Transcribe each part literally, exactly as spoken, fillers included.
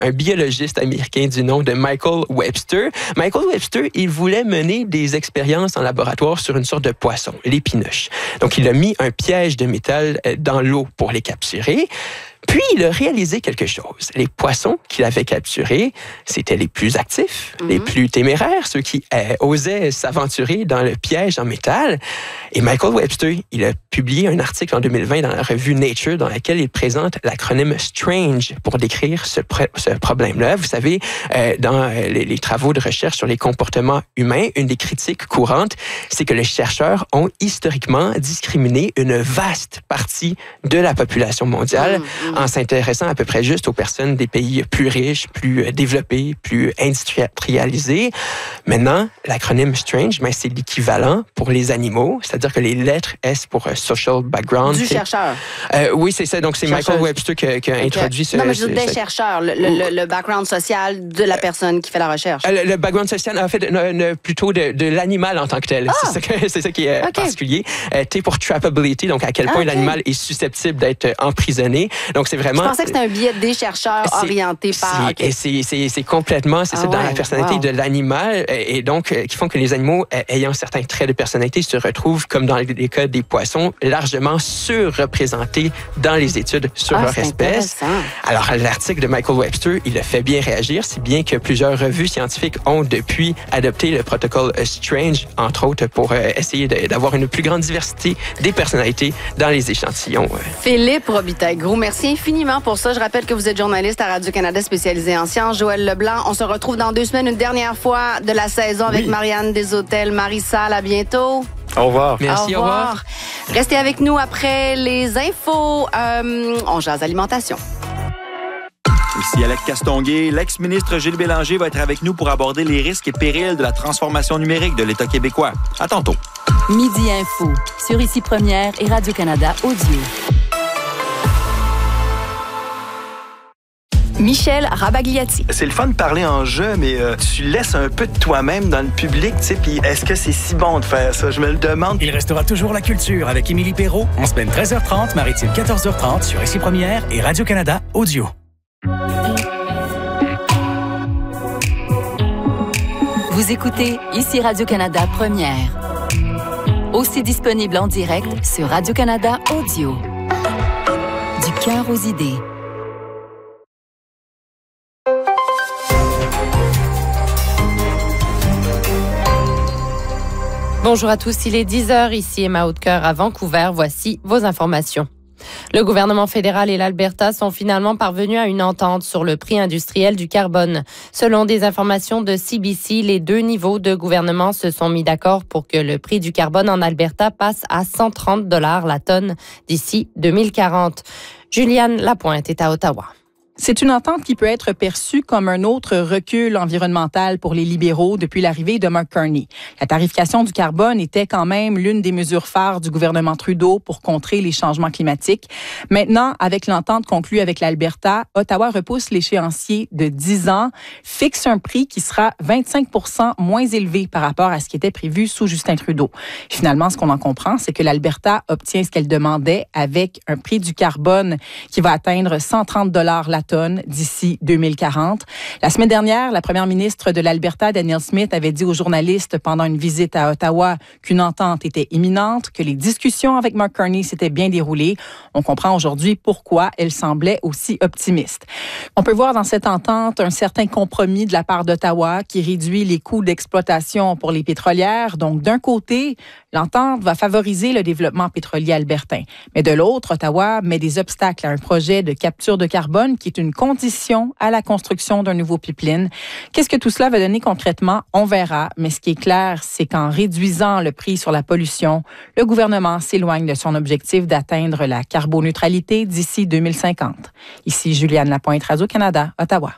un biologiste américain du nom de Michael Webster. Michael Webster, il voulait mener des expériences en laboratoire sur une sorte de poisson, l'épinoche. Donc, il a mis un piège de métal dans l'eau pour les capturer. Puis, il a réalisé quelque chose. Les poissons qu'il avait capturés, c'était les plus actifs, mm-hmm. les plus téméraires, ceux qui euh, osaient s'aventurer dans le piège en métal. Et Michael Webster, il a publié un article en deux mille vingt dans la revue Nature dans laquelle il présente l'acronyme STRANGE pour décrire ce, pr- ce problème-là. Vous savez, euh, dans les, les travaux de recherche sur les comportements humains, une des critiques courantes, c'est que les chercheurs ont historiquement discriminé une vaste partie de la population mondiale mm-hmm. en s'intéressant à peu près juste aux personnes des pays plus riches, plus développés, plus industrialisés. Maintenant, l'acronyme STRANGE, ben, c'est l'équivalent pour les animaux, c'est-à-dire que les lettres S pour Social Background. Du chercheur. Euh, oui, c'est ça. Donc, c'est Chercheuse. Michael Webster qui a, qui a okay. introduit ce... Non, mais je veux dire des ce... chercheurs, le, le, le background social de la personne qui fait la recherche. Le, le background social, en fait, ne, ne, plutôt de, de l'animal en tant que tel. Ah. C'est, ça que, c'est ça qui est okay. particulier. Euh, T pour trappability, donc à quel point okay. l'animal est susceptible d'être emprisonné. Donc, c'est vraiment... Je pensais que c'était un biais des chercheurs c'est, orientés par... C'est, okay. c'est, c'est, c'est complètement, c'est ah ça, ouais. dans la personnalité wow. de l'animal, et donc, qui font que les animaux ayant certains traits de personnalité se retrouvent, comme dans les cas des poissons, largement surreprésentés dans les études sur ah, leur espèce. Alors, l'article de Michael Webster, il a fait bien réagir, si bien que plusieurs revues scientifiques ont depuis adopté le protocole STRANGE, entre autres, pour euh, essayer de, d'avoir une plus grande diversité des personnalités dans les échantillons. Philippe Robitaille, gros merci infiniment pour ça. Je rappelle que vous êtes journaliste à Radio-Canada spécialisé en sciences. Joël Leblanc, on se retrouve dans deux semaines, une dernière fois de la saison avec oui. Marianne Deshôtels, Marie-Salle. À bientôt. Au revoir. Merci, au revoir. Au revoir. Restez avec nous après les infos. Euh, on jase alimentation. Ici Alex Castonguay. L'ex-ministre Gilles Bélanger va être avec nous pour aborder les risques et périls de la transformation numérique de l'État québécois. À tantôt. Midi Info, sur Ici Première et Radio-Canada Audio. Michel Rabagliati. C'est le fun de parler en jeu, mais euh, tu laisses un peu de toi-même dans le public, tu sais, puis est-ce que c'est si bon de faire ça? Je me le demande. Il restera toujours la culture avec Émilie Perrault, en semaine treize heures trente, Maritime quatorze heures trente, sur Ici Première et Radio-Canada Audio. Vous écoutez Ici Radio-Canada Première. Aussi disponible en direct sur Radio-Canada Audio. Du cœur aux idées. Bonjour à tous, il est dix heures, ici Emma Hautecoeur à Vancouver. Voici vos informations. Le gouvernement fédéral et l'Alberta sont finalement parvenus à une entente sur le prix industriel du carbone. Selon des informations de C B C, les deux niveaux de gouvernement se sont mis d'accord pour que le prix du carbone en Alberta passe à cent trente dollars la tonne d'ici deux mille quarante. Juliane Lapointe est à Ottawa. C'est une entente qui peut être perçue comme un autre recul environnemental pour les libéraux depuis l'arrivée de Mark Carney. La tarification du carbone était quand même l'une des mesures phares du gouvernement Trudeau pour contrer les changements climatiques. Maintenant, avec l'entente conclue avec l'Alberta, Ottawa repousse l'échéancier de dix ans, fixe un prix qui sera vingt-cinq pour cent moins élevé par rapport à ce qui était prévu sous Justin Trudeau. Finalement, ce qu'on en comprend, c'est que l'Alberta obtient ce qu'elle demandait avec un prix du carbone qui va atteindre cent trente dollars la tonne d'ici deux mille quarante. La semaine dernière, la première ministre de l'Alberta, Danielle Smith, avait dit aux journalistes pendant une visite à Ottawa qu'une entente était imminente, que les discussions avec Mark Carney s'étaient bien déroulées. On comprend aujourd'hui pourquoi elle semblait aussi optimiste. On peut voir dans cette entente un certain compromis de la part d'Ottawa qui réduit les coûts d'exploitation pour les pétrolières. Donc, d'un côté, l'entente va favoriser le développement pétrolier albertain. Mais de l'autre, Ottawa met des obstacles à un projet de capture de carbone qui est une condition à la construction d'un nouveau pipeline. Qu'est-ce que tout cela va donner concrètement? On verra. Mais ce qui est clair, c'est qu'en réduisant le prix sur la pollution, le gouvernement s'éloigne de son objectif d'atteindre la carboneutralité d'ici deux mille cinquante. Ici Juliane Lapointe, Radio-Canada, Ottawa.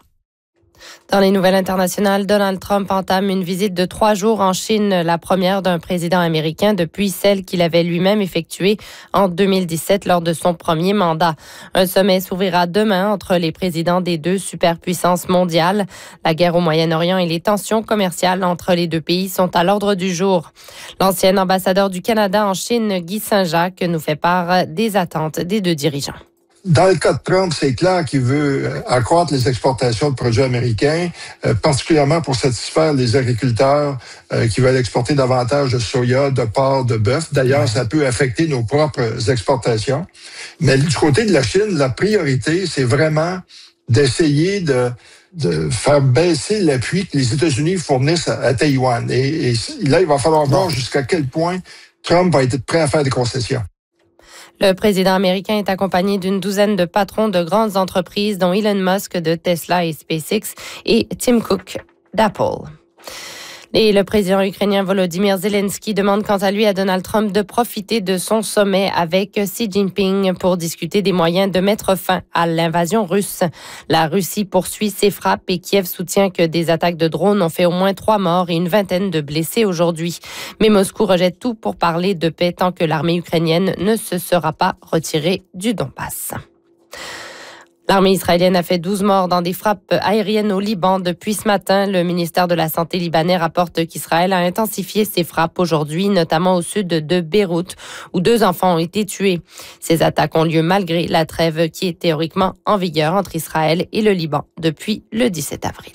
Dans les nouvelles internationales, Donald Trump entame une visite de trois jours en Chine, la première d'un président américain depuis celle qu'il avait lui-même effectuée en deux mille dix-sept lors de son premier mandat. Un sommet s'ouvrira demain entre les présidents des deux superpuissances mondiales. La guerre au Moyen-Orient et les tensions commerciales entre les deux pays sont à l'ordre du jour. L'ancien ambassadeur du Canada en Chine, Guy Saint-Jacques, nous fait part des attentes des deux dirigeants. Dans le cas de Trump, c'est clair qu'il veut accroître les exportations de produits américains, euh, particulièrement pour satisfaire les agriculteurs euh, qui veulent exporter davantage de soya, de porc, de bœuf. D'ailleurs, ça peut affecter nos propres exportations. Mais du côté de la Chine, la priorité, c'est vraiment d'essayer de, de faire baisser l'appui que les États-Unis fournissent à, à Taïwan. Et, et là, il va falloir voir jusqu'à quel point Trump va être prêt à faire des concessions. Le président américain est accompagné d'une douzaine de patrons de grandes entreprises, dont Elon Musk de Tesla et SpaceX et Tim Cook d'Apple. Et le président ukrainien Volodymyr Zelensky demande quant à lui à Donald Trump de profiter de son sommet avec Xi Jinping pour discuter des moyens de mettre fin à l'invasion russe. La Russie poursuit ses frappes et Kiev soutient que des attaques de drones ont fait au moins trois morts et une vingtaine de blessés aujourd'hui. Mais Moscou rejette tout pour parler de paix tant que l'armée ukrainienne ne se sera pas retirée du Donbass. L'armée israélienne a fait douze morts dans des frappes aériennes au Liban depuis ce matin. Le ministère de la Santé libanais rapporte qu'Israël a intensifié ses frappes aujourd'hui, notamment au sud de Beyrouth, où deux enfants ont été tués. Ces attaques ont lieu malgré la trêve qui est théoriquement en vigueur entre Israël et le Liban depuis le dix-sept avril.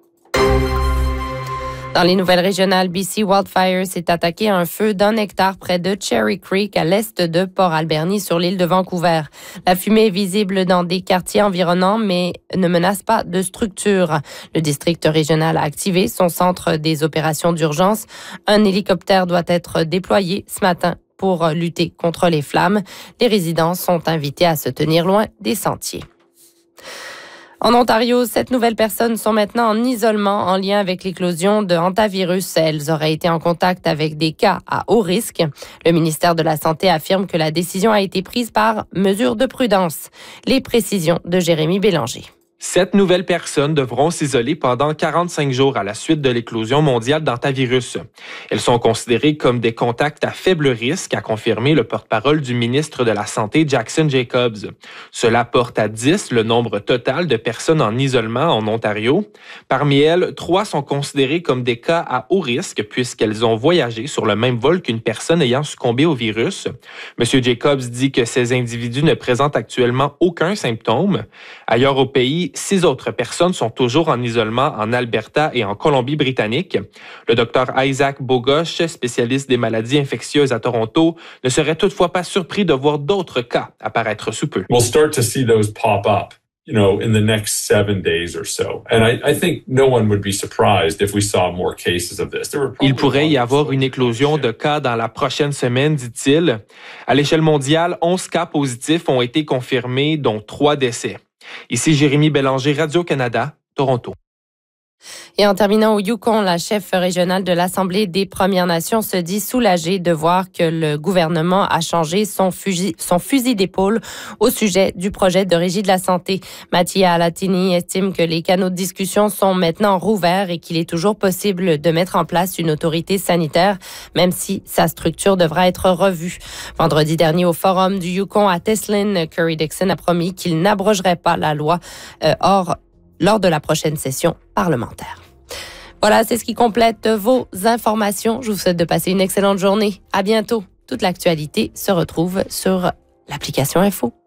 Dans les nouvelles régionales, B C Wildfire s'est attaqué à un feu d'un hectare près de Cherry Creek, à l'est de Port Alberni, sur l'île de Vancouver. La fumée est visible dans des quartiers environnants, mais ne menace pas de structure. Le district régional a activé son centre des opérations d'urgence. Un hélicoptère doit être déployé ce matin pour lutter contre les flammes. Les résidents sont invités à se tenir loin des sentiers. En Ontario, sept nouvelles personnes sont maintenant en isolement en lien avec l'éclosion de hantavirus. Elles auraient été en contact avec des cas à haut risque. Le ministère de la Santé affirme que la décision a été prise par mesure de prudence. Les précisions de Jérémy Bélanger. Sept nouvelles personnes devront s'isoler pendant quarante-cinq jours à la suite de l'éclosion mondiale d'hantavirus. Elles sont considérées comme des contacts à faible risque, a confirmé le porte-parole du ministre de la Santé, Jackson Jacobs. Cela porte à dix le nombre total de personnes en isolement en Ontario. Parmi elles, trois sont considérées comme des cas à haut risque puisqu'elles ont voyagé sur le même vol qu'une personne ayant succombé au virus. M. Jacobs dit que ces individus ne présentent actuellement aucun symptôme. Ailleurs au pays, six autres personnes sont toujours en isolement en Alberta et en Colombie-Britannique. Le docteur Isaac Bogosh, spécialiste des maladies infectieuses à Toronto, ne serait toutefois pas surpris de voir d'autres cas apparaître sous peu. We'll start to see those pop up, you know, in the next seven days or so. And I, I think no one would be surprised if we saw more cases of this. Il pourrait y avoir une éclosion de cas dans la prochaine semaine, dit-il. À l'échelle mondiale, onze cas positifs ont été confirmés, dont trois décès. Ici Jérémy Bélanger, Radio-Canada, Toronto. Et en terminant au Yukon, la chef régionale de l'Assemblée des Premières Nations se dit soulagée de voir que le gouvernement a changé son fusil, son fusil d'épaule au sujet du projet de régie de la santé. Mattia Alatini estime que les canaux de discussion sont maintenant rouverts et qu'il est toujours possible de mettre en place une autorité sanitaire, même si sa structure devra être revue. Vendredi dernier, au forum du Yukon à Teslin, Curry Dixon a promis qu'il n'abrogerait pas la loi euh, hors lors de la prochaine session parlementaire. Voilà, c'est ce qui complète vos informations. Je vous souhaite de passer une excellente journée. À bientôt. Toute l'actualité se retrouve sur l'application Info.